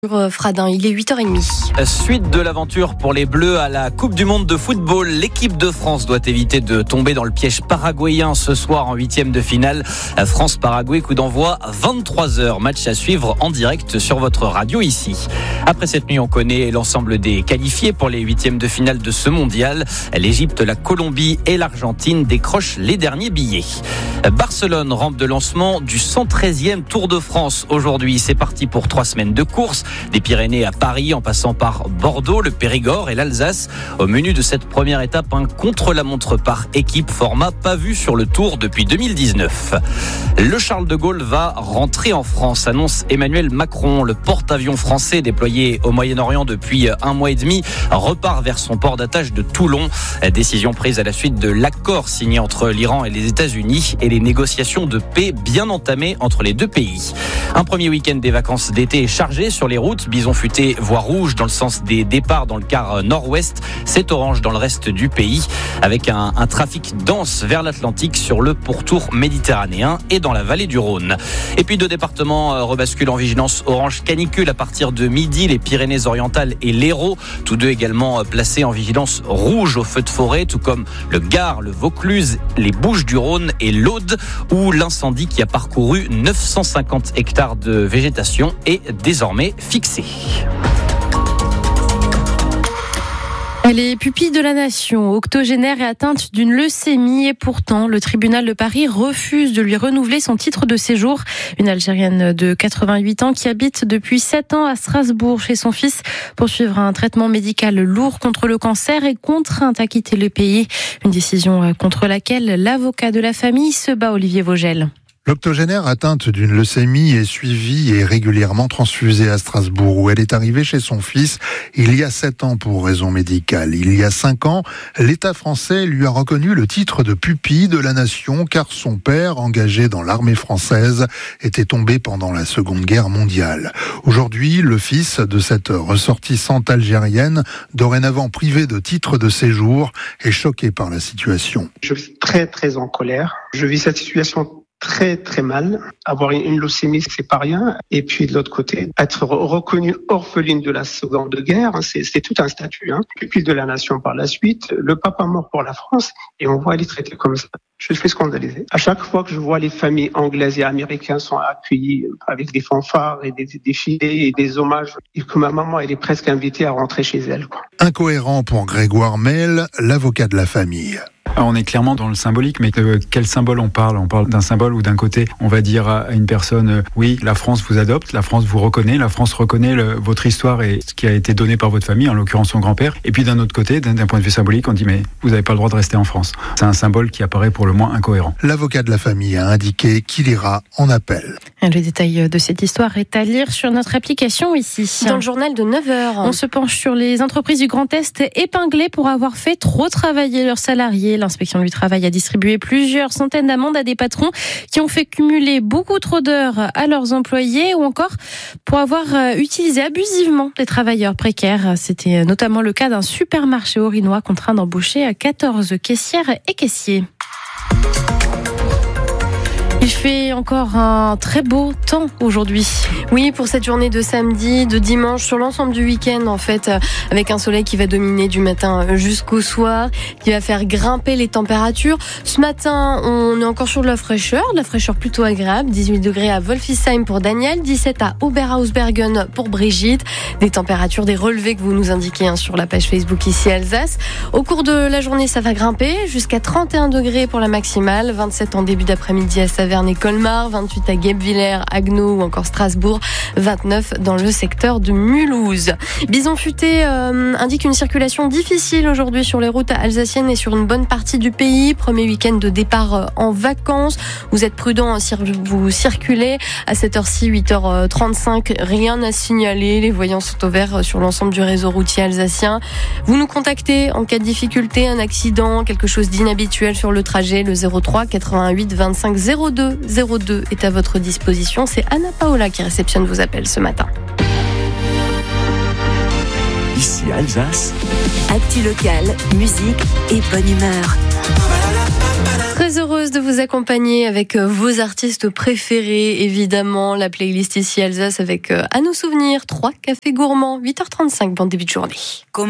Fradin, il est 8h30. Suite de l'aventure pour les Bleus à la Coupe du Monde de football. L'équipe de France doit éviter de tomber dans le piège paraguayen ce soir en 8e de finale. France-Paraguay, coup d'envoi 23h. Match à suivre en direct sur votre radio ici. Après cette nuit, on connaît l'ensemble des qualifiés pour les 8e de finale de ce mondial. L'Égypte, la Colombie et l'Argentine décrochent les derniers billets. Barcelone, rampe de lancement du 113e Tour de France aujourd'hui. C'est parti pour 3 semaines de course. Des Pyrénées à Paris, en passant par Bordeaux, le Périgord et l'Alsace. Au menu de cette première étape, un contre-la-montre par équipe, format pas vu sur le Tour depuis 2019. Le Charles de Gaulle va rentrer en France, annonce Emmanuel Macron. Le porte-avions français déployé au Moyen-Orient depuis 1 mois et demi repart vers son port d'attache de Toulon. Décision prise à la suite de l'accord signé entre l'Iran et les États-Unis et les négociations de paix bien entamées entre les deux pays. Un premier week-end des vacances d'été est chargé sur les routes. Bison futé, voie rouge dans le sens des départs dans le quart nord-ouest. C'est orange dans le reste du pays, avec un trafic dense vers l'Atlantique sur le pourtour méditerranéen et dans la vallée du Rhône. Et puis 2 départements rebasculent en vigilance orange canicule à partir de midi, les Pyrénées-Orientales et l'Hérault, tous deux également placés en vigilance rouge au feu de forêt, tout comme le Gard, le Vaucluse, les Bouches-du-Rhône et l'Aude, où l'incendie qui a parcouru 950 hectares de végétation est désormais fixé. Elle est pupille de la nation, octogénaire et atteinte d'une leucémie et pourtant le tribunal de Paris refuse de lui renouveler son titre de séjour. Une Algérienne de 88 ans qui habite depuis 7 ans à Strasbourg chez son fils pour suivre un traitement médical lourd contre le cancer est contrainte à quitter le pays. Une décision contre laquelle l'avocat de la famille se bat, Olivier Vogel. L'octogénaire atteinte d'une leucémie est suivie et régulièrement transfusée à Strasbourg, où elle est arrivée chez son fils il y a 7 ans pour raison médicale. Il y a 5 ans, l'État français lui a reconnu le titre de pupille de la nation car son père, engagé dans l'armée française, était tombé pendant la Seconde Guerre mondiale. Aujourd'hui, le fils de cette ressortissante algérienne, dorénavant privé de titre de séjour, est choqué par la situation. Je suis très en colère. Je vis cette situation très mal. Avoir une leucémie, c'est pas rien. Et puis de l'autre côté, être reconnue orpheline de la Seconde Guerre, c'est tout un statut. Pupille de la nation par la suite, le papa mort pour la France, et on voit les traiter comme ça. Je suis scandalisé. À chaque fois que je vois les familles anglaises et américaines sont accueillies avec des fanfares et des défilés et des hommages, et que ma maman, elle est presque invitée à rentrer chez elle, quoi. Incohérent pour Grégoire Mel, l'avocat de la famille. On est clairement dans le symbolique, mais de quel symbole on parle ? On parle d'un symbole où d'un côté, on va dire à une personne, oui, la France vous adopte, la France vous reconnaît, la France reconnaît votre histoire et ce qui a été donné par votre famille, en l'occurrence son grand-père. Et puis d'un autre côté, d'un point de vue symbolique, on dit, mais vous n'avez pas le droit de rester en France. C'est un symbole qui apparaît pour le moins incohérent. L'avocat de la famille a indiqué qu'il ira en appel. Le détail de cette histoire est à lire sur notre application ici. Dans le journal de 9h, on se penche sur les entreprises du Grand Est épinglées pour avoir fait trop travailler leurs salariés. L'inspection du travail a distribué plusieurs centaines d'amendes à des patrons qui ont fait cumuler beaucoup trop d'heures à leurs employés ou encore pour avoir utilisé abusivement des travailleurs précaires. C'était notamment le cas d'un supermarché haut-rhinois contraint d'embaucher 14 caissières et caissiers. Il fait encore un très beau temps aujourd'hui. Oui, pour cette journée de samedi, de dimanche, sur l'ensemble du week-end en fait, avec un soleil qui va dominer du matin jusqu'au soir, qui va faire grimper les températures. Ce matin, on est encore sur de la fraîcheur plutôt agréable. 18 degrés à Wolfisheim pour Daniel, 17 à Oberhausbergen pour Brigitte. Des températures, des relevés que vous nous indiquez sur la page Facebook ici Alsace. Au cours de la journée, ça va grimper jusqu'à 31 degrés pour la maximale, 27 en début d'après-midi à Saverne et Colmar, 28 à Guebwiller, Haguenau ou encore Strasbourg, 29 dans le secteur de Mulhouse. Bison futé indique une circulation difficile aujourd'hui sur les routes alsaciennes et sur une bonne partie du pays. Premier week-end de départ en vacances. Vous êtes prudents si vous circulez. À cette heure-ci, 8h35, rien à signaler. Les voyants sont au vert sur l'ensemble du réseau routier alsacien. Vous nous contactez en cas de difficulté, un accident, quelque chose d'inhabituel sur le trajet. Le 03 88 25 02 est à votre disposition. C'est Anna Paola qui réceptionne vos appels ce matin. Ici Alsace. Actu local, musique et bonne humeur. Très heureuse de vous accompagner avec vos artistes préférés, évidemment. La playlist ici Alsace avec à nos souvenirs 3 cafés gourmands, 8h35, bon début de journée.